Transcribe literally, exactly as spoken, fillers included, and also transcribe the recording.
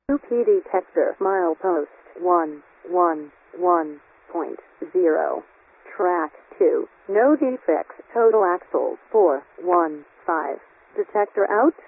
U P detector milepost one one one point zero. Track two. No defects. Total axle four one five. Detector out.